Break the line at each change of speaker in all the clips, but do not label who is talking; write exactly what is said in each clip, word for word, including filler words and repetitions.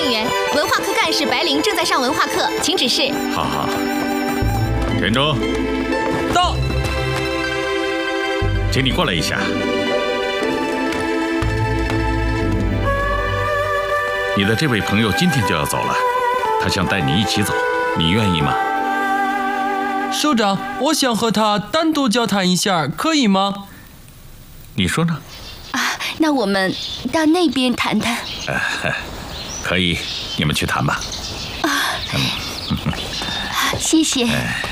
令员，文化科干事白灵正在上文化课，请指示。
好好。田中，
到。
请你过来一下。你的这位朋友今天就要走了，他想带你一起走，你愿意吗？
首长，我想和他单独交谈一下，可以吗？
你说呢？
啊，那我们到那边谈谈。
呃，可以，你们去谈吧。
啊，
嗯、
谢谢。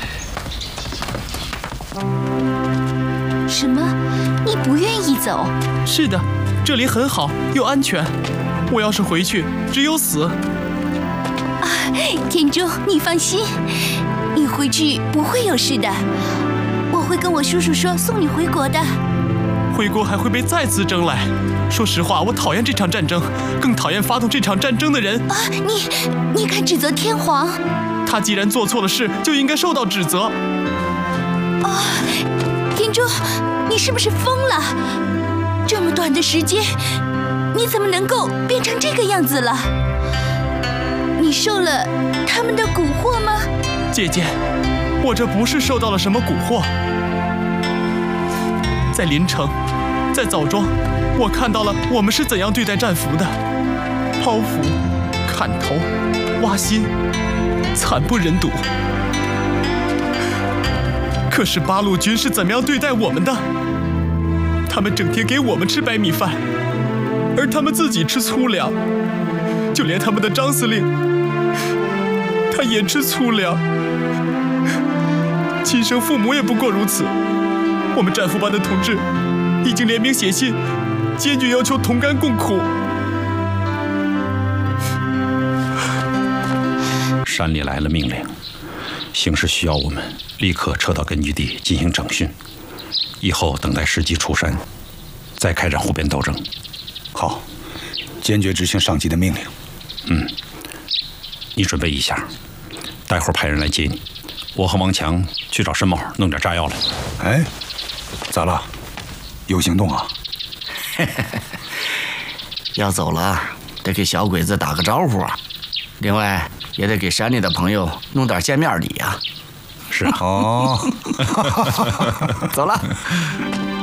什么？你不愿意走？
是的，这里很好，又安全。我要是回去，只有死。
啊，田中，你放心，你回去不会有事的。我会跟我叔叔说送你回国的。
回国还会被再次征来。说实话，我讨厌这场战争，更讨厌发动这场战争的人。
啊，你你敢指责天皇？
他既然做错了事，就应该受到指责。
啊，田中，你是不是疯了？这么短的时间，你怎么能够变成这个样子了？你受了他们的蛊惑吗？
姐姐，我这不是受到了什么蛊惑。在临城，在枣庄，我看到了我们是怎样对待战俘的：剖腹、砍头、挖心，惨不忍睹。可是八路军是怎么样对待我们的？他们整天给我们吃白米饭，而他们自己吃粗粮。就连他们的张司令，他也吃粗粮。亲生父母也不过如此。我们战俘班的同志已经联名写信，坚决要求同甘共苦。
山里来了命令，形势需要我们立刻撤到根据地进行整训，以后等待时机出山，再开展湖边斗争。
好，坚决执行上级的命令。
嗯，你准备一下，待会儿派人来接你。我和王强去找申茂弄点炸药来。
哎，咋了？有行动啊？
要走了，得给小鬼子打个招呼啊。另外，也得给山里的朋友弄点见面礼啊。
是啊。
哦，
走了。